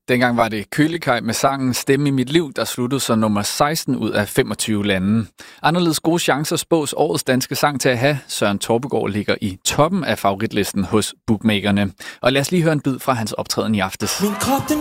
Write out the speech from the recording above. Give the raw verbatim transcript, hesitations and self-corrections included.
Dengang var det Kølekaj med sangen Stemme i mit liv, der sluttede som nummer seksten ud af femogtyve lande. Anderledes gode chancer spås årets danske sang til at have. Søren Torpegaard ligger i toppen af favoritlisten hos bookmakerne. Og lad os lige høre en bid fra hans optræden i aftes.